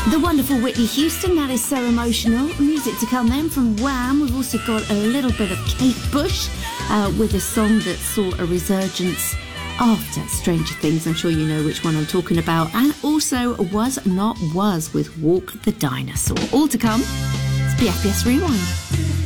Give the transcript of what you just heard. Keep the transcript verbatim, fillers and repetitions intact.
The wonderful Whitney Houston, that is so emotional. Music to come then from Wham. We've also got a little bit of Kate Bush uh, with a song that saw a resurgence after Stranger Things. I'm sure you know which one I'm talking about. And also Was Not Was with Walk the Dinosaur. All to come. It's B F B S Rewind.